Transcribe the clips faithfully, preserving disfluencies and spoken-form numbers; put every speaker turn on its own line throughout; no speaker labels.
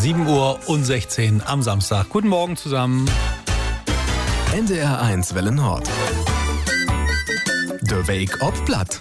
sieben Uhr sechzehn am Samstag. Guten Morgen zusammen.
N D R eins Welle Nord. Der Weg ob Blatt.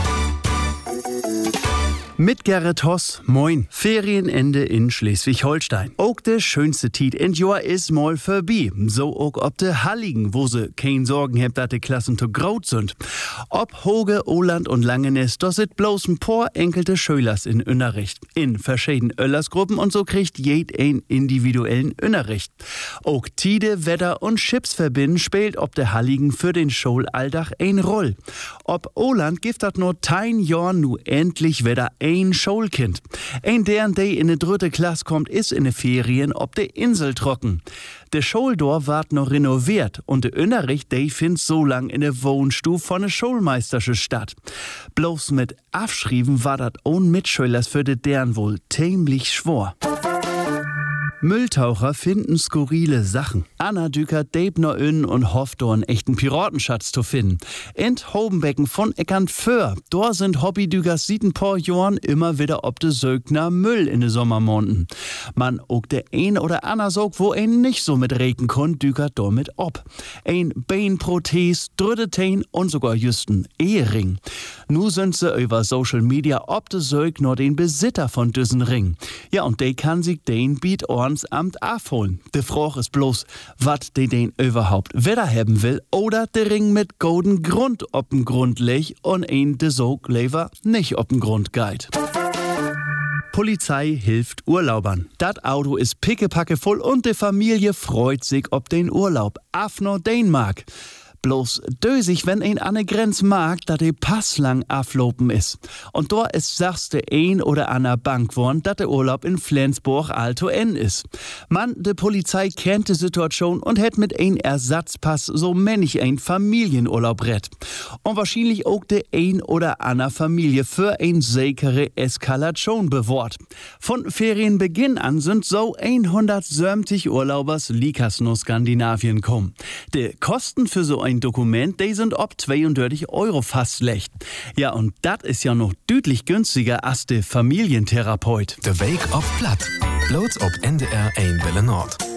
Mit Gerrit Hoss, moin. Ferienende in Schleswig-Holstein. Auch de schönste Tiet in Jahr is mal vorbei. So auch ob de Halligen, wo se kein Sorgen hebt, dat de Klassen zu groß sind. Ob Hoge, Oland und Langenes, da sit bloß ein paar enkelte Schülers in Unterricht. In verschiedenen Öllersgruppen und so kriegt jed ein individuellen Unterricht. Auch Tide, Wetter und Schiffsverbinden spielt ob de Halligen für den Schulalltag ein Roll. Ob Oland gibt dat nur tein Jahr nu endlich wieder ein Schulkind. Ein deren der in de dritte Klasse kommt, ist in de Ferien ob de Insel trocken. De Schuldor ward noch renoviert und de Unterricht, der findet so lang in de Wohnstuf von de Schulmeistersche statt. Bloß mit Abschrieben war dat ohne Mitschülers für de deren wohl ziemlich schwor. Mülltaucher finden skurrile Sachen. Anna Düker debt noch in und hofft, do einen echten Piratenschatz zu finden. In Hobenbecken von Eckernföhr, dort sind Hobbydükers seit ein paar Jahren immer wieder ob de Sögner Müll in de Sommermonaten. Man ook de ein oder Anna sog, wo ein nicht so mit regen kon, dükert damit ob. Ein Beinprothese, Drüttetein und sogar justen Ehering. Nu sind se über Social Media ob de Sög nur den Besitzer von düsen Ring. Ja, und de kann sich den Beat Amt abholen. De Frage ist bloß, wat de den überhaupt wieder haben will oder de Ring mit golden Grund ob'n Grund leg und ein de Sog lever nicht ob'n Grund geit. Polizei hilft Urlaubern. Dat Auto ist pickepacke voll und de Familie freut sich ob den Urlaub. Afno Dänemark. Bloß dösig, wenn ein an der Grenz mag, da de Pass lang aflopen is. Und da ist sagst de ein oder ander Bank worn, dat der Urlaub in Flensburg alto N is. Man, de Polizei kennt die Situation und hätt mit ein Ersatzpass so männig ein Familienurlaub rett. Und wahrscheinlich auch de ein oder ander Familie für ein säkere Eskalation bewahrt. Von Ferienbeginn an sind so hundertsiebzig Urlaubers likas no Skandinavien kommen. De Kosten für so ein Dokument, die sind ob zweiunddreißig Euro fast schlecht. Ja, und das ist ja noch deutlich günstiger als der Familientherapeut.
Der Weg auf Platt. Bloß ob N D R eins Welle Nord.